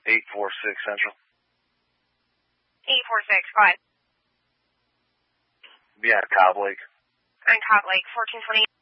846 Central. 846, go ahead. Yeah, Cobb Lake. On Cobb Lake, 1420.